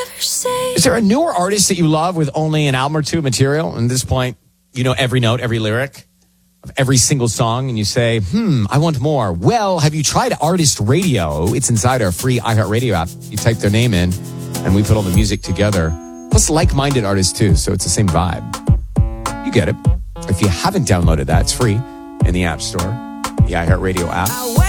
Is there a newer artist that you love with only an album or two material? And at this point, you know every note, every lyric of every single song, and you say, I want more. Well, have you tried Artist Radio? It's inside our free iHeartRadio app. You type their name in, and we put all the music together. Plus like-minded artists, too, so it's the same vibe. You get it. If you haven't downloaded that, it's free in the App Store, the iHeartRadio app.